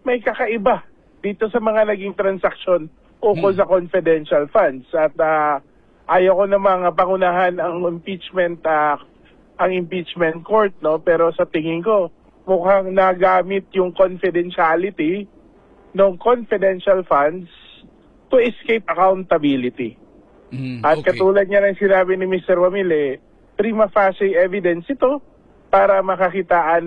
may kakaiba dito sa mga naging transaksyon ukol sa confidential funds. At ayaw ko namang pangunahan ang impeachment court, no? Pero sa tingin ko, mukhang nagamit yung confidentiality ng confidential funds to escape accountability. At katulad niya ng sinabi ni Mr. Wamil, prima facie evidence ito para makakitaan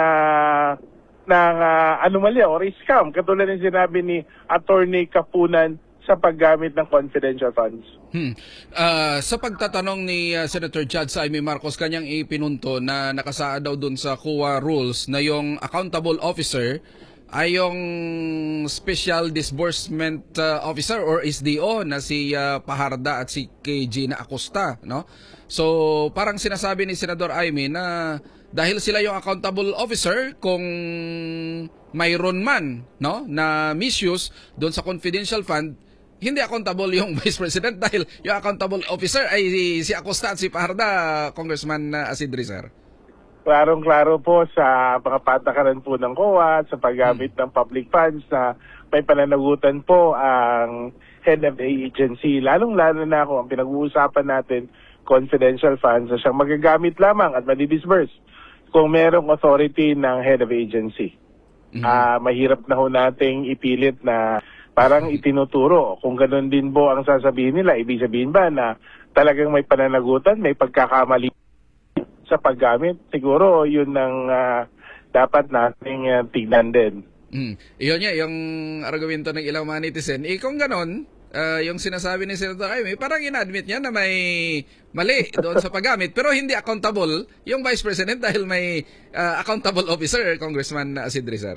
ng anomalya or scam. Katulad ng sinabi ni Attorney Kapunan sa paggamit ng confidential funds. Sa pagtatanong ni Senator Chad Jaime Marcos, kanyang ipinunto na nakasaad daw dun sa COA rules na yung accountable officer ay yung Special Disbursement Officer or SDO na si Paharda at si KG na Acosta, no? So parang sinasabi ni Senador Jaime na dahil sila yung accountable officer, kung mayroon man, no, na misuse doon sa confidential fund, hindi accountable yung Vice President dahil yung accountable officer ay si Acosta at si Paharda, Congressman Asidri, sir. Klarong-klaro po sa mga patakaran po ng COA sa paggamit ng public funds na may pananagutan po ang head of the agency. Lalong-lalo na ako, ang pinag-uusapan natin, confidential funds na siyang magagamit lamang at madidisburse kung merong authority ng head of agency. Mahirap na ho nating ipilit na parang itinuturo. Kung ganun din po ang sasabihin nila, ibig sabihin ba na talagang may pananagutan, may pagkakamali sa paggamit? Siguro yun ang dapat nating tignan din. Iyon niya, yung argumento ng ilang mga netizen. Kung ganon, yung sinasabi ni Senator Jaime, parang ina-admit niya na may mali doon sa paggamit, pero hindi accountable yung Vice President dahil may accountable officer, Congressman Asidri, sir.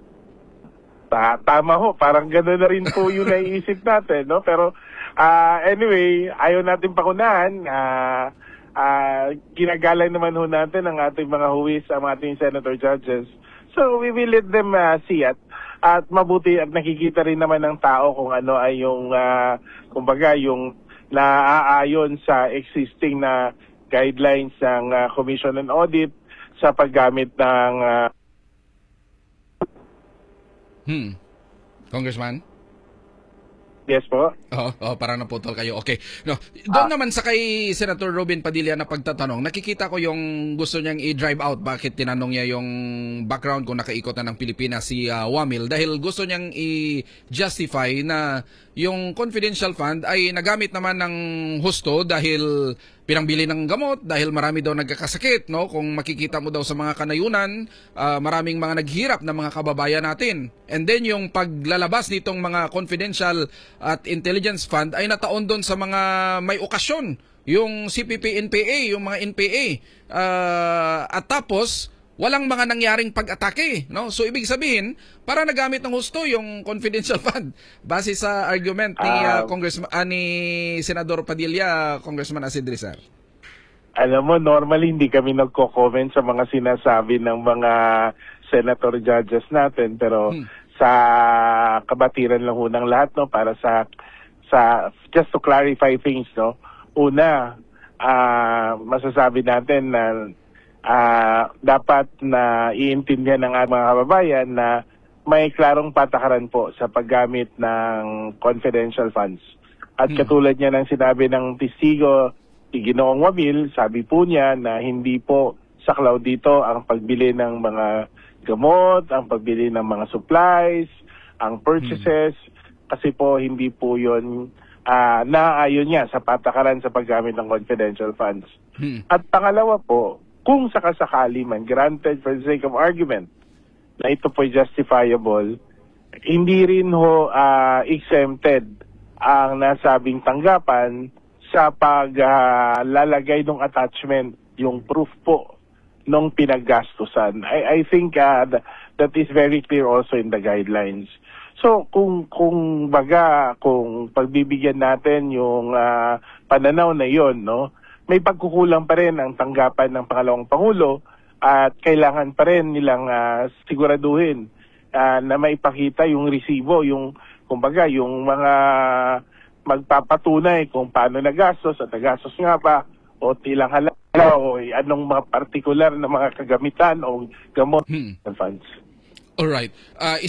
Tama ho, parang gano'n na rin po yung naiisip natin, no? Pero anyway, ayaw natin pakunahan. Ginagalang naman ho natin ang ating mga huwis, ang ating senator judges. So we will let them see it. At mabuti at nakikita rin naman ng tao kung ano ay yung, kumbaga, yung naaayon sa existing na guidelines ng Commission on Audit sa paggamit ng... Congressman? Yes po? Parang naputol kayo. Okay. No, doon naman sa kay Senator Robin Padilla na pagtatanong, nakikita ko yung gusto niyang i-drive out. Bakit tinanong niya yung background kung nakaikot na ng Pilipinas si Wamil? Dahil gusto niyang i-justify na yung confidential fund ay nagamit naman ng husto dahil pinangbili ng gamot, dahil marami daw nagkakasakit, no? Kung makikita mo daw sa mga kanayunan, maraming mga naghirap na mga kababayan natin. And then yung paglalabas nitong mga confidential at intelligence fund ay nataon doon sa mga may okasyon, yung CPP-NPA, yung mga NPA. At tapos walang mga nangyaring pag-atake, no? So ibig sabihin, para nagamit ng husto yung confidential fund base sa argument ni ni Senador Padilla, Congressman Asidri, sir. Alam mo, normally hindi kami nagko-comment sa mga sinasabi ng mga senator judges natin, pero sa kabatiran lang ho ng lahat, no, para sa just to clarify things, no. Una, masasabi natin na dapat na iintindihan ng mga kababayan na may klarong patakaran po sa paggamit ng confidential funds. At katulad niya ng sinabi ng testigo, si Ginoong Wamil, sabi po niya na hindi po saklaw dito ang pagbili ng mga gamot, ang pagbili ng mga supplies, ang purchases, kasi po hindi po yun naaayon niya sa patakaran sa paggamit ng confidential funds. At pangalawa po, kung sakasakali man, granted for the sake of argument, na ito po justifiable, hindi rin ho exempted ang nasabing tanggapan sa paglalagay ng attachment, yung proof po nung pinaggastusan. I think that is very clear also in the guidelines. So kung pagbibigyan natin yung pananaw na yon, no, may pagkukulang pa rin ang tanggapan ng pangalawang Pangulo at kailangan pa rin nilang siguraduhin na maipakita yung resibo, yung kumbaga yung mga magpapatunay kung paano nagastos at nagastos nga ba o ilang halaga o anong mga partikular na mga kagamitan o gamot ng funds. Alright.